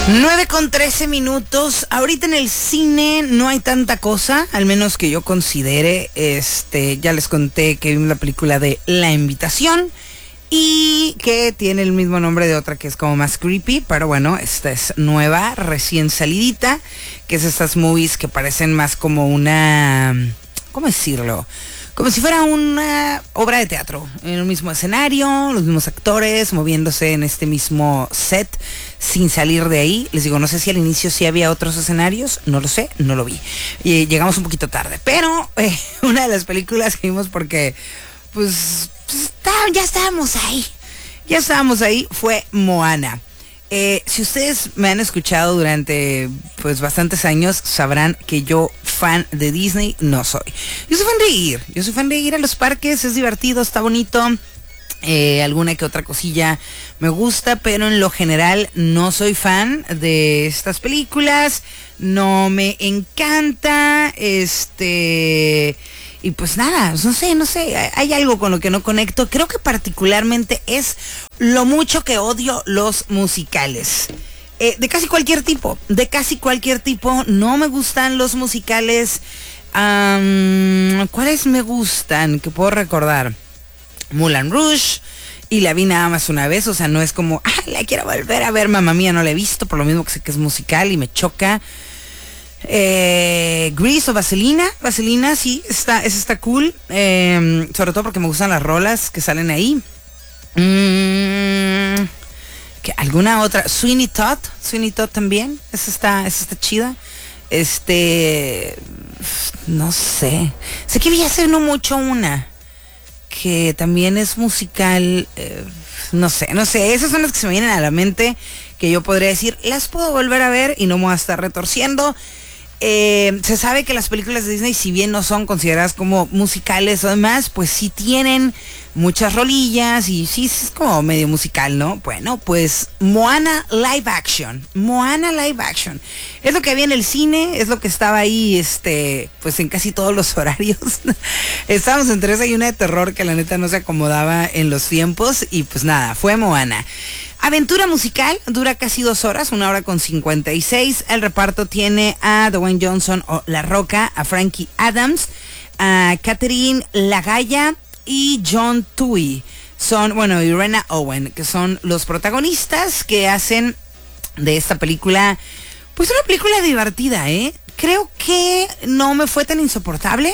9:13. Ahorita en el cine no hay tanta cosa, al menos que yo considere. Ya les conté que vimos la película de La Invitación y que tiene el mismo nombre de otra que es como más creepy, pero bueno, esta es nueva, recién salidita, que es estas movies que parecen más como una, ¿cómo decirlo? Como si fuera una obra de teatro, en un mismo escenario, los mismos actores moviéndose en este mismo set sin salir de ahí. Les digo, no sé si al inicio sí había otros escenarios, no lo sé, no lo vi. Y llegamos un poquito tarde, pero una de las películas que vimos porque ya estábamos ahí, fue Moana. Si ustedes me han escuchado durante bastantes años, sabrán que yo fan de Disney no soy. Yo soy fan de ir a los parques, es divertido, está bonito. Alguna que otra cosilla me gusta, pero en lo general no soy fan de estas películas, no me encanta, y pues nada, no sé, hay algo con lo que no conecto. Creo que particularmente es lo mucho que odio los musicales. De casi cualquier tipo, no me gustan los musicales. ¿Cuáles me gustan? Que puedo recordar. Moulin Rouge, y la vi nada más una vez, o sea, no es como, la quiero volver a ver, mamá mía, no la he visto, por lo mismo que sé que es musical y me choca. Grease o Vaselina, sí, esa está cool, sobre todo porque me gustan las rolas que salen ahí. ¿Que alguna otra? Sweeney Todd también, esa está chida. No sé que vi hace no mucho una que también es musical, no sé, esas son las que se me vienen a la mente, que yo podría decir, las puedo volver a ver y no me voy a estar retorciendo. Se sabe que las películas de Disney, si bien no son consideradas como musicales o demás, pues sí tienen muchas rolillas y sí es como medio musical, ¿no? Bueno, pues Moana Live Action. Es lo que había en el cine, es lo que estaba ahí, en casi todos los horarios. Estábamos entre esa y una de terror que la neta no se acomodaba en los tiempos y pues nada, fue Moana. Aventura musical, dura casi 2 horas, 1:56. El reparto tiene a Dwayne Johnson o La Roca, a Frankie Adams, a Catherine Lagaya y John Tui. Y Rena Owen, que son los protagonistas que hacen de esta película, pues una película divertida, Creo que no me fue tan insoportable.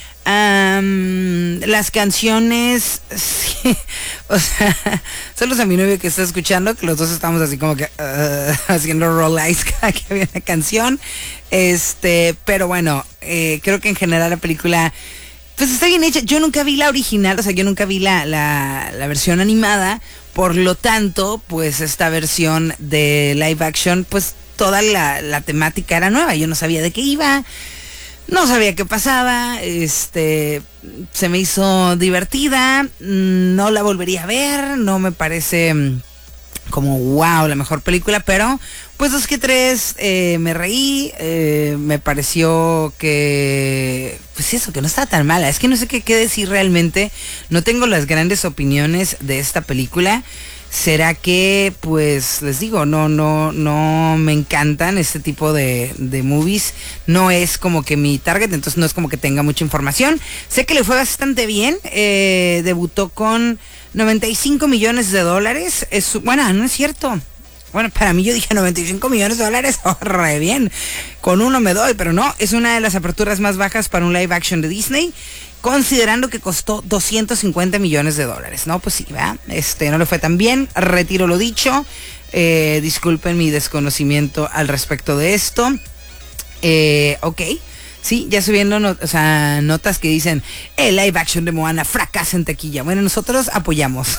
Las canciones, sí, o sea, solo a mi novio que está escuchando, que los dos estamos así como que haciendo roll eyes cada que había una canción. Pero bueno, creo que en general la película pues está bien hecha. Yo nunca vi la original, o sea, yo nunca vi la versión animada, por lo tanto, pues esta versión de live action, pues toda la temática era nueva, yo no sabía de qué iba. No sabía qué pasaba, se me hizo divertida, no la volvería a ver, no me parece como wow, la mejor película, pero pues 2 que 3 me reí, me pareció que, pues eso, que no estaba tan mala. Es que no sé qué decir realmente, no tengo las grandes opiniones de esta película. ¿Será que, pues, les digo, no me encantan este tipo de movies? No es como que mi target, entonces no es como que tenga mucha información. Sé que le fue bastante bien, debutó con $95 millones. Bueno, no es cierto. Bueno, para mí yo dije $95 millones, re bien. Con uno me doy, pero no, es una de las aperturas más bajas para un live action de Disney, considerando que costó $250 millones. No, pues sí, ¿verdad? No le fue tan bien, retiro lo dicho. Disculpen mi desconocimiento al respecto de esto. Ok. Sí, ya subiendo notas que dicen, el live action de Moana fracasa en taquilla. Bueno, nosotros apoyamos.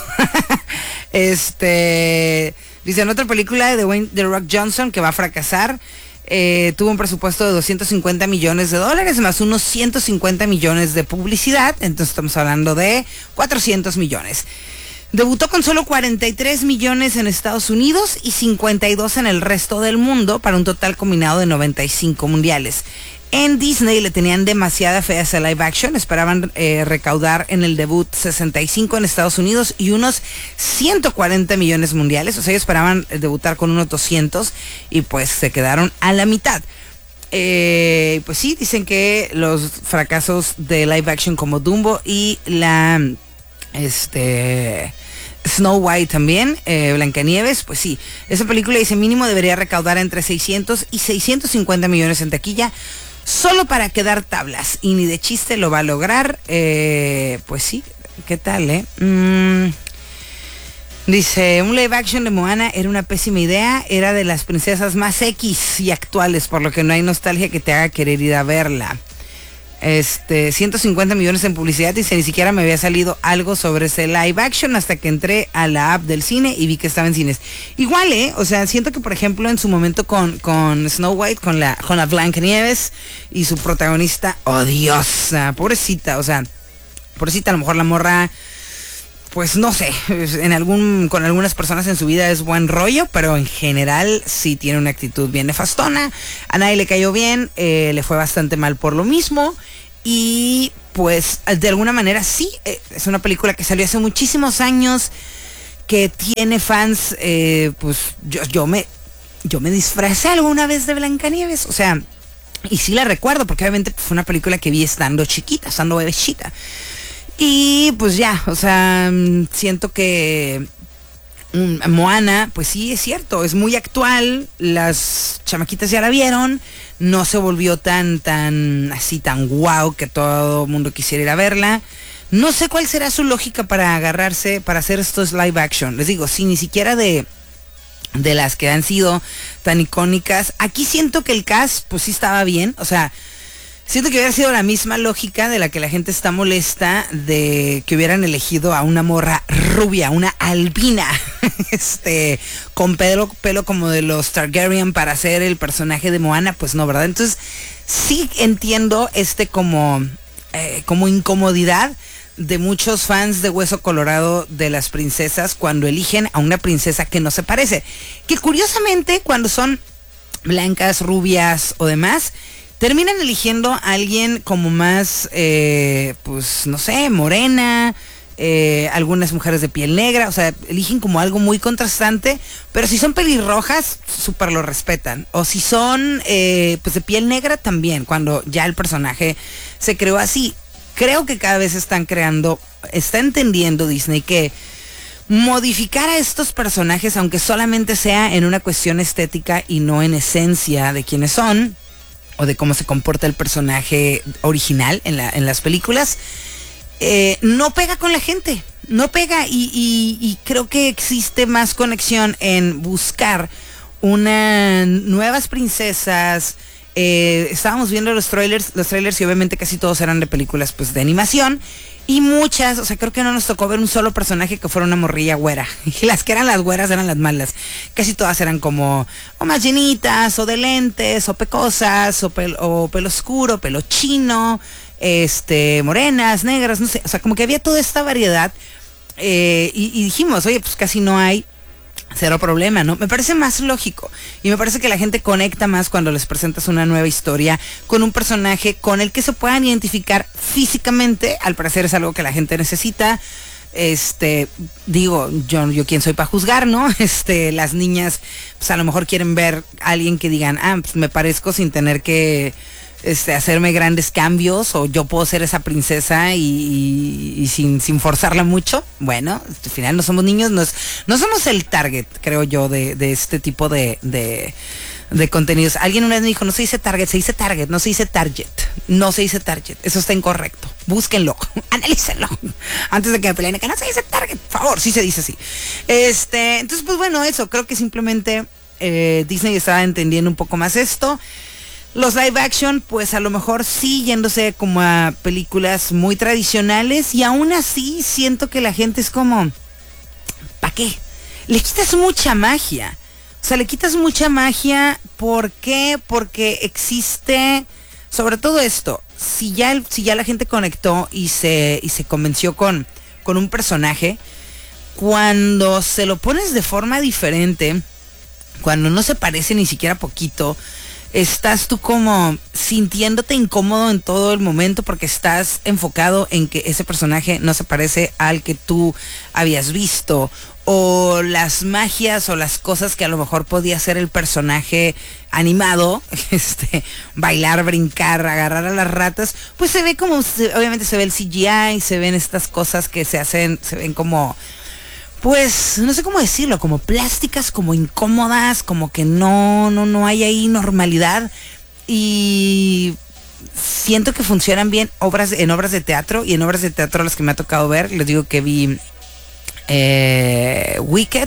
Dicen, otra película de Dwayne The Rock Johnson que va a fracasar. Tuvo un presupuesto de $250 millones, más unos 150 millones de publicidad. Entonces estamos hablando de 400 millones. Debutó con solo 43 millones en Estados Unidos y 52 en el resto del mundo, para un total combinado de 95 mundiales. En Disney le tenían demasiada fe a ese live action, esperaban recaudar en el debut 65 en Estados Unidos y unos 140 millones mundiales, o sea, ellos esperaban debutar con unos 200 y pues se quedaron a la mitad. Pues sí, dicen que los fracasos de live action como Dumbo y la Snow White también, Blancanieves, pues sí, esa película dice mínimo debería recaudar entre 600 y 650 millones en taquilla, solo para quedar tablas, y ni de chiste lo va a lograr. Pues sí, ¿qué tal, Dice, un live action de Moana era una pésima idea, era de las princesas más X y actuales, por lo que no hay nostalgia que te haga querer ir a verla. 150 millones en publicidad, dice, ni siquiera me había salido algo sobre ese live action hasta que entré a la app del cine y vi que estaba en cines. Igual, o sea, siento que por ejemplo en su momento con Snow White, con la Blancanieves y su protagonista odiosa, pobrecita, o sea, pobrecita, a lo mejor la morra, pues no sé, con algunas personas en su vida es buen rollo, pero en general sí tiene una actitud bien nefastona, a nadie le cayó bien, le fue bastante mal por lo mismo, y pues de alguna manera sí, es una película que salió hace muchísimos años, que tiene fans, pues yo me disfracé alguna vez de Blancanieves, o sea, y sí la recuerdo, porque obviamente fue una película que vi estando chiquita, estando bebecita. Y pues ya, o sea, siento que Moana, pues sí, es cierto, es muy actual, las chamaquitas ya la vieron, no se volvió tan guau que todo el mundo quisiera ir a verla. No sé cuál será su lógica para agarrarse, para hacer estos live action. Les digo, sí, ni siquiera de las que han sido tan icónicas. Aquí siento que el cast, pues sí estaba bien, o sea, siento que hubiera sido la misma lógica de la que la gente está molesta de que hubieran elegido a una morra rubia, una albina, con pelo como de los Targaryen para hacer el personaje de Moana, pues no, ¿verdad? Entonces, sí entiendo como incomodidad de muchos fans de Hueso Colorado de las princesas cuando eligen a una princesa que no se parece. Que curiosamente, cuando son blancas, rubias o demás, terminan eligiendo a alguien como más, pues no sé, morena, algunas mujeres de piel negra, o sea, eligen como algo muy contrastante, pero si son pelirrojas, súper lo respetan. O si son, pues de piel negra también, cuando ya el personaje se creó así. Creo que cada vez está entendiendo Disney que modificar a estos personajes, aunque solamente sea en una cuestión estética y no en esencia de quiénes son, o de cómo se comporta el personaje original en las películas, no pega con la gente, no pega, y creo que existe más conexión en buscar nuevas princesas. Estábamos viendo los trailers y obviamente casi todos eran de películas pues de animación, y muchas, o sea, creo que no nos tocó ver un solo personaje que fuera una morrilla güera, y las que eran las güeras eran las malas. Casi todas eran como o más llenitas, o de lentes, o pecosas, o pelo oscuro, pelo chino, morenas, negras, no sé, o sea, como que había toda esta variedad, y dijimos, oye, pues casi no hay, cero problema, ¿no? Me parece más lógico, y me parece que la gente conecta más cuando les presentas una nueva historia con un personaje con el que se puedan identificar físicamente. Al parecer es algo que la gente necesita. Digo, yo quién soy para juzgar, ¿no? Las niñas, pues a lo mejor quieren ver a alguien que digan, pues me parezco sin tener que hacerme grandes cambios, o yo puedo ser esa princesa y sin forzarla mucho. Bueno, al final no somos niños, no somos el target, creo yo, de este tipo de contenidos. Alguien una vez me dijo, no se dice target, se dice target, no se dice target. No se dice target, eso está incorrecto. Búsquenlo, analícenlo antes de que me peleen, que no se dice target, por favor, sí se dice así. Entonces, pues bueno, eso, creo que simplemente Disney estaba entendiendo un poco más esto. Los live action, pues a lo mejor sí yéndose como a películas muy tradicionales, y aún así siento que la gente es como, ¿para qué? Le quitas mucha magia. O sea, le quitas mucha magia. ¿Por qué? Porque existe, sobre todo esto, si ya la gente conectó y se convenció con un personaje, cuando se lo pones de forma diferente, cuando no se parece ni siquiera poquito, estás tú como sintiéndote incómodo en todo el momento porque estás enfocado en que ese personaje no se parece al que tú habías visto, o las magias o las cosas que a lo mejor podía hacer el personaje animado, bailar, brincar, agarrar a las ratas, pues se ve como, obviamente se ve el CGI, se ven estas cosas que se hacen, se ven como, pues, no sé cómo decirlo, como plásticas, como incómodas, como que no hay ahí normalidad. Y siento que funcionan bien en obras de teatro, y en obras de teatro las que me ha tocado ver, les digo que vi Wicked,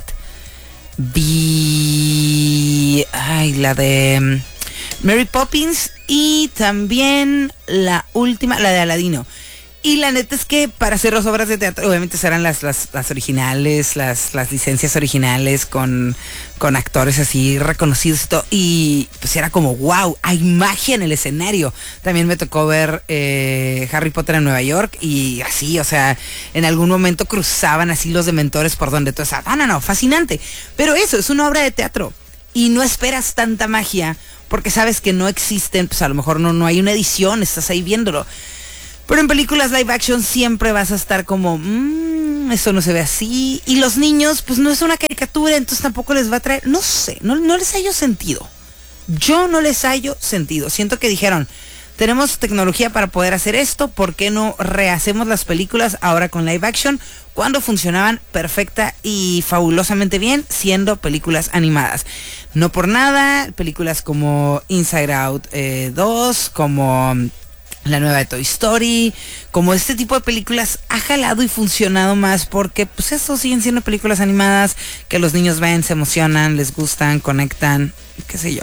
vi la de Mary Poppins, y también la última, la de Aladino. Y la neta es que para hacer las obras de teatro, obviamente serán las originales, las licencias originales con actores así reconocidos y todo. Y pues era como, wow, hay magia en el escenario. También me tocó ver Harry Potter en Nueva York, y así, o sea, en algún momento cruzaban así los dementores por donde tú estás. No, fascinante. Pero eso, es una obra de teatro. Y no esperas tanta magia porque sabes que no existen, pues a lo mejor no hay una edición, estás ahí viéndolo. Pero en películas live action siempre vas a estar como, eso no se ve así. Y los niños, pues no es una caricatura, entonces tampoco les va a traer, no sé, no les hallo sentido. Yo no les hallo sentido. Siento que dijeron, tenemos tecnología para poder hacer esto, ¿por qué no rehacemos las películas ahora con live action cuando funcionaban perfecta y fabulosamente bien siendo películas animadas? No por nada, películas como Inside Out 2, como la nueva de Toy Story, como este tipo de películas ha jalado y funcionado más porque pues eso siguen siendo películas animadas que los niños ven, se emocionan, les gustan, conectan, qué sé yo.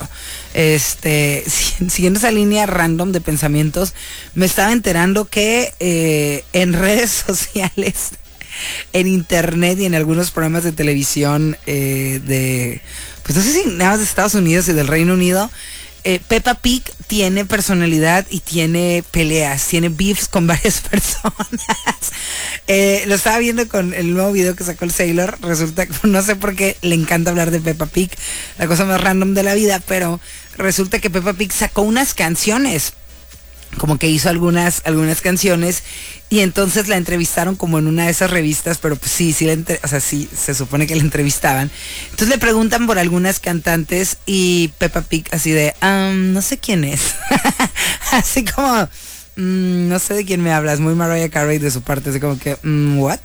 Siguiendo esa línea random de pensamientos, me estaba enterando que en redes sociales, en internet y en algunos programas de televisión pues no sé si nada más de Estados Unidos y del Reino Unido, Peppa Pig tiene personalidad y tiene peleas, tiene beefs con varias personas. Lo estaba viendo con el nuevo video que sacó el Sailor. Resulta que no sé por qué le encanta hablar de Peppa Pig, la cosa más random de la vida, pero resulta que Peppa Pig sacó unas canciones, como que hizo algunas canciones, y entonces la entrevistaron como en una de esas revistas, pero pues sí se supone que la entrevistaban. Entonces le preguntan por algunas cantantes y Peppa Pig así de, no sé quién es. Así como, no sé de quién me hablas, muy Mariah Carey de su parte, así como que, what?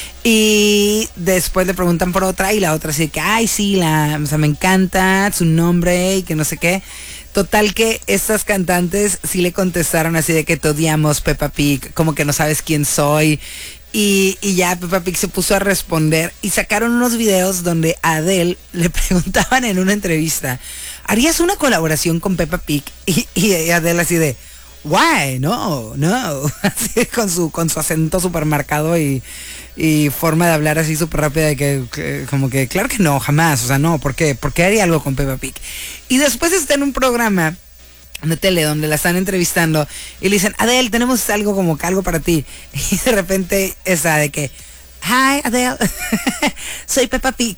Y después le preguntan por otra, y la otra así de que, ay sí, o sea, me encanta su nombre y que no sé qué. Total que estas cantantes sí le contestaron así de que te odiamos, Peppa Pig, como que no sabes quién soy. Y ya Peppa Pig se puso a responder y sacaron unos videos donde a Adele le preguntaban en una entrevista, ¿harías una colaboración con Peppa Pig? Y Adele así de, why, no, así con su acento súper marcado y forma de hablar así súper rápida de que como que claro que no, jamás, o sea, no, ¿por qué haría algo con Peppa Pig? Y después está en un programa de tele donde la están entrevistando y le dicen, Adele, tenemos algo para ti, y de repente esa de que, hi Adele, soy Peppa Pig.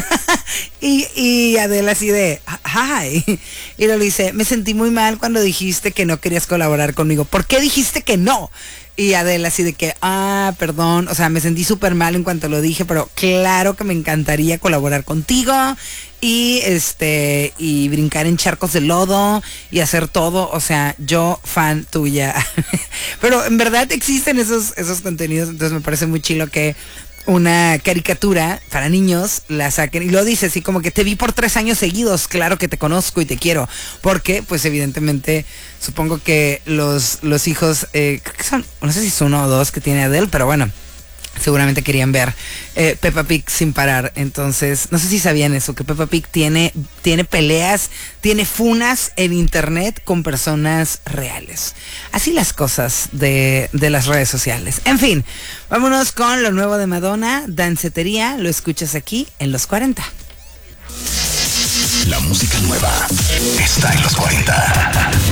y Adele así de, hi, y luego le dice, me sentí muy mal cuando dijiste que no querías colaborar conmigo. ¿Por qué dijiste que no? Y Adele así de que, perdón, o sea, me sentí súper mal en cuanto lo dije, pero claro que me encantaría colaborar contigo y y brincar en charcos de lodo y hacer todo, o sea, yo fan tuya. Pero en verdad existen esos contenidos, entonces me parece muy chilo que una caricatura para niños la saquen y lo dice así como que te vi por 3 años seguidos, claro que te conozco y te quiero, porque pues evidentemente supongo que los hijos, creo que son, no sé si es 1 o 2 que tiene Adele, pero bueno, seguramente querían ver Peppa Pig sin parar. Entonces, no sé si sabían eso, que Peppa Pig tiene peleas, tiene funas en internet con personas reales. Así las cosas de las redes sociales. En fin, vámonos con lo nuevo de Madonna, Dancetería. Lo escuchas aquí en Los 40. La música nueva está en Los 40.